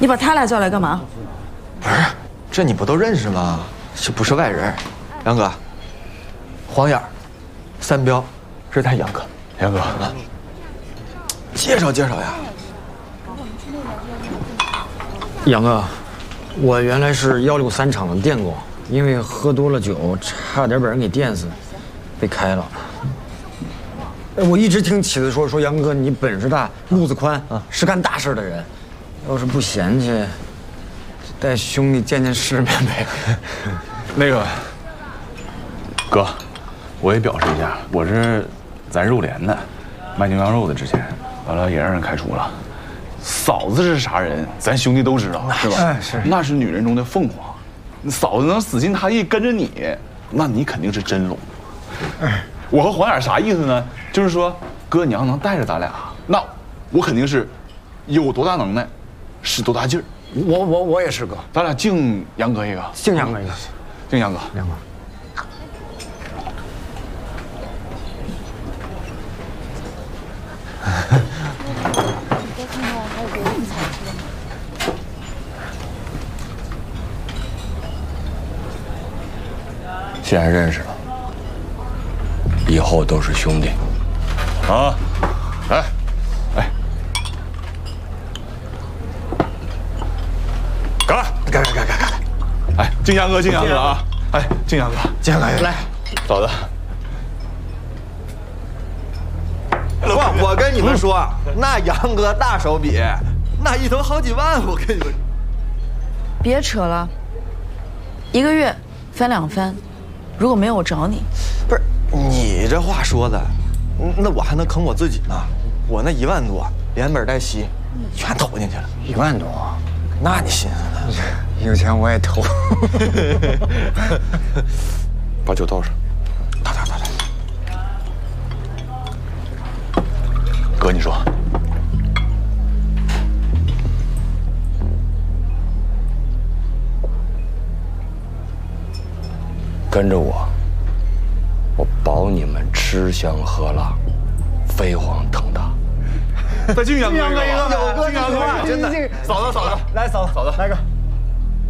你把他俩叫来干嘛？ 不是，这你不都认识吗？这不是外人。杨哥，黄眼儿，三彪，这是他杨哥。 杨哥， 介绍介绍呀。 杨哥，我原来是163厂的电工，因为喝多了酒，差点把人给电死，被开了。我一直听起子说杨哥你本事大，路子宽，是干大事的人。要是不嫌弃，带兄弟见见世面呗。 那个，哥，我也表示一下，我是咱肉联的，卖牛羊肉的，之前完了也让人开除了。嫂子是啥人，咱兄弟都知道，是吧？ 哎，是， 那是女人中的凤凰。嫂子能死心塌地跟着你，那你肯定是真龙。我和黄眼啥意思呢？就是说，哥，你要能带着咱俩，那我肯定是有多大能耐，使多大劲儿。 我也是哥， 咱俩敬杨哥一个， 敬杨哥一个， 敬杨哥， 杨哥。 既然认识了，以后都是兄弟。 啊，来，哎，干！哎，敬杨哥，敬杨哥啊！哎，敬杨哥， 敬杨哥，来， 嫂子。 我跟你们说，那杨哥大手笔，那一头好几万，我跟你们。 别扯了，1个月翻2番，如果没有我找你。 不是你这话说的，那我还能坑我自己呢。我那1万多，连本带息，全投进去了。 1万多， 那你寻思呢？ 有钱我也投。 把酒倒上。 打。 哥，你说， 跟着我，我保你们吃香喝辣，飞黄腾达。 再敬杨哥一个， 有个敬杨哥， 真的。 嫂子， 来，嫂子，来个。